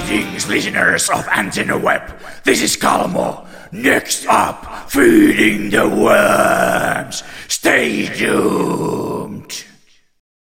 Greetings, listeners of Antenna Web. This is Kalmo. Next up, feeding the worms. Stay tuned.